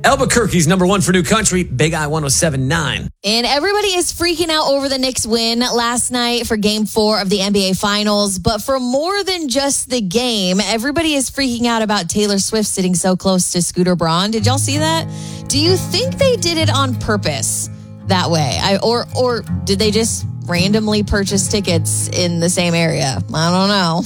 Albuquerque's number one for new country, Big I 107.9. And everybody is freaking out over the Knicks win last night for Game 4 of the NBA Finals. But for more than just the game, everybody is freaking out about Taylor Swift sitting so close to Scooter Braun. Did y'all see that? Do you think they did it on purpose that way? Or did they just randomly purchase tickets in the same area? I don't know.